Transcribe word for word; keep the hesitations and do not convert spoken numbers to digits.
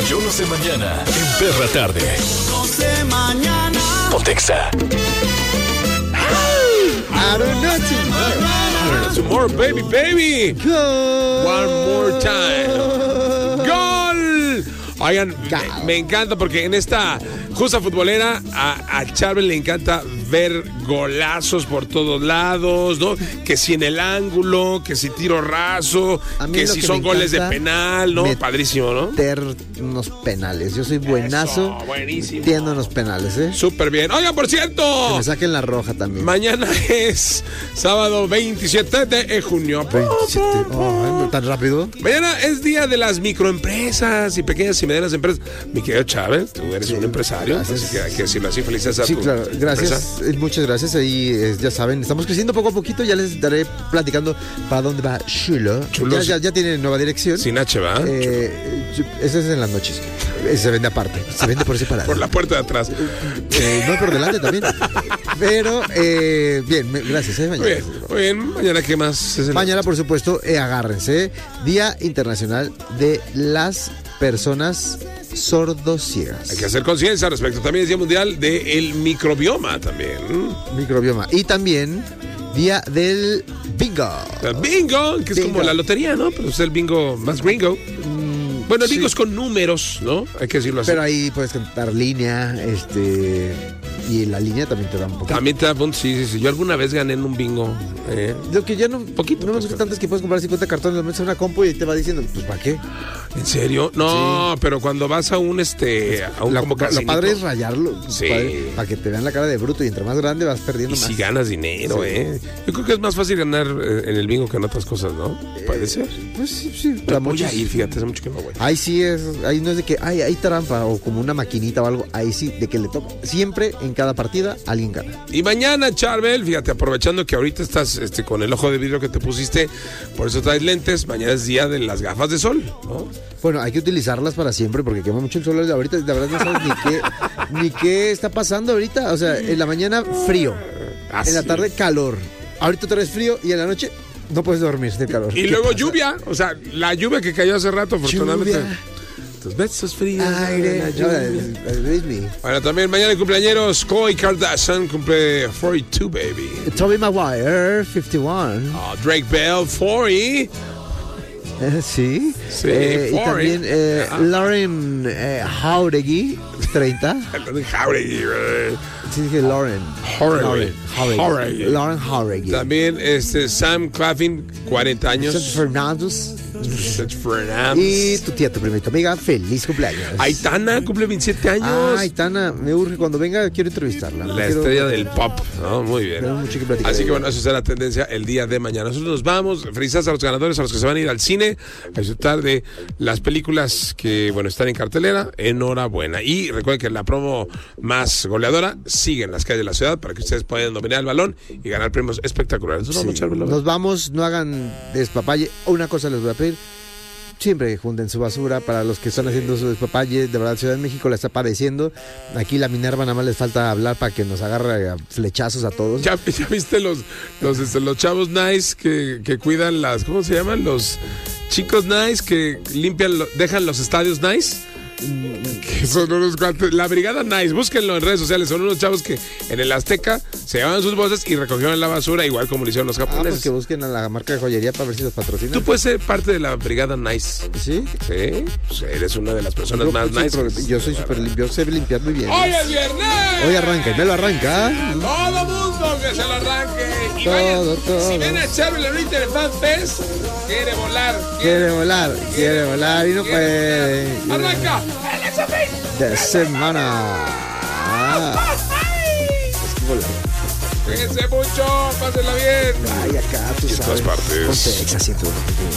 Yo no sé mañana en Perra Tarde. No sé mañana. Pontexa. I don't know tomorrow. Tomorrow, baby, baby. Go. One more time. ¡Gol! Oigan, me, me encanta porque en esta justa futbolera a, a Charbel le encanta ver golazos por todos lados, ¿no? Que si en el ángulo, que si tiro raso, que si que son goles de penal, ¿no? Padrísimo, ¿no? Meter unos penales. Yo soy buenazo. Eso, buenísimo. Metiendo unos penales, ¿eh? Súper bien. Oigan, por cierto. Que me saquen la roja también. Mañana es sábado veintisiete de junio. veintisiete. Oh, ¿tan rápido? Mañana es día de las microempresas y pequeñas y medianas empresas. Mi querido Chávez, tú eres sí, un empresario. Gracias. Así que hay que decirlo así. Felices a sí, tu claro. Gracias. Empresa. Muchas gracias. Ahí eh, ya saben, estamos creciendo poco a poquito. Ya les estaré platicando para dónde va Chulo. Chulo. Ya, ya, ya tiene nueva dirección. Sin H, ¿va? Eh, ese es en las noches. Ese se vende aparte. Se vende por separado. Por la puerta de atrás. Eh, no, por delante también. Pero, eh, bien, me, gracias. Eh, mañana. Muy bien, muy bien. Mañana, ¿qué más? Es el... Mañana, por supuesto, eh, agárrense. Día Internacional de las Personas Sordociegas. Hay que hacer conciencia respecto. También es Día Mundial del Microbioma también. Microbioma. Y también Día del Bingo. El bingo, que es bingo. Como la lotería, ¿no? Pero es el bingo más gringo. Mm, bueno, el bingo sí. Es con números, ¿no? Hay que decirlo así. Pero ahí puedes cantar línea, este... Y la línea también te da un poquito. También te da puntos, sí, sí, sí. Yo alguna vez gané en un bingo. Eh. Lo que ya no... Poquito. No me gusta tanto es que puedes comprar cincuenta cartones, lo metes en una compu y te va diciendo, pues, ¿para qué? ¿En serio? No, sí. Pero cuando vas a un, este... A un la, como lo padre es rayarlo. Sí. Padre, para que te vean la cara de bruto y entre más grande vas perdiendo y más. Y si ganas dinero, sí. ¿eh? Yo creo que es más fácil ganar en el bingo que en otras cosas, ¿no? Eh, Puede ser. Pues sí, sí. Pero voy a ir, fíjate, hace mucho que no voy. Ahí sí es... Ahí no es de que ay, hay trampa o como una maquinita o algo. Ahí sí, de que le toca. Siempre, en cada partida, alguien gana. Y mañana, Charbel, fíjate, aprovechando que ahorita estás este, con el ojo de vidrio que te pusiste, por eso traes lentes, mañana es día de las gafas de sol, ¿no? Bueno, hay que utilizarlas para siempre porque quema mucho el sol ahorita. La verdad no sabes ni qué, ni qué está pasando ahorita. O sea, en la mañana frío, ah, en la tarde calor. Ahorita otra vez frío y en la noche no puedes dormir de calor. Y luego pasa? Lluvia, o sea, la lluvia que cayó hace rato, afortunadamente. Lluvia. Tus besos fríos. Aire. Bueno, también mañana cumpleaños Khloe Kardashian cumple cuarenta y dos, baby. Tobey Maguire, cincuenta y uno. Oh, Drake Bell, cuarenta. Eh, sí. Sí, eh, y también eh, Lauren eh, Jauregui, treinta. Lauren Jauregui, sí, dije Lauren. Jauregui. Jauregui. Lauren Jauregui. También este, Sam Claflin, cuarenta años. Seth Fernández. Seth Fernández. Y tu tía, tu prima y tu amiga, feliz cumpleaños. Aitana cumple veintisiete años. Ah, Aitana, me urge. Cuando venga, quiero entrevistarla. La quiero... estrella del pop, ¿no? Muy bien. Mucho que platicar. Así que bueno, eso será la tendencia el día de mañana. Nosotros nos vamos. Felicidades a los ganadores, a los que se van a ir al cine a disfrutar de las películas que, bueno, están en cartelera. Enhorabuena. Y recuerden que la promo más goleadora sigue en las calles de la ciudad para que ustedes puedan dominar el balón y ganar premios espectaculares. Sí. Nos vamos, no hagan despapalle. Una cosa les voy a pedir. Siempre junten su basura para los que están haciendo su despapalle. De verdad, Ciudad de México la está padeciendo. Aquí la Minerva nada más les falta hablar para que nos agarre a flechazos a todos. ¿Ya, ya viste los, los, este, los chavos nice que, que cuidan las... ¿Cómo se llaman? Los chicos nice que limpian, lo, dejan los estadios nice. Que son unos cuantos, la brigada nice, búsquenlo en redes sociales. Son unos chavos que en el Azteca se llevaban sus bolsas y recogieron la basura, igual como lo hicieron los japoneses. Ah, pues que busquen a la marca de joyería para ver si los patrocinan. Tú puedes ser parte de la brigada nice. ¿Sí? Sí, pues eres una de las personas yo, más nice. Pro, yo soy súper limpio, sé limpiar muy bien. ¡Hoy es viernes! Hoy arranca, y me lo arranca. Todo mundo que se lo arranque. Y todo, vayan, todo. Si ven a Charbel ahorita en el Fan Fest, quiere volar. Quiere, quiere volar, quiere, quiere volar y no puede. ¡Arranca! De semana. Ah. Es que volar. Cuídense mucho, pásenla bien. Ay, acá, tú y sabes. En todas partes. Ponte ex, así, tú,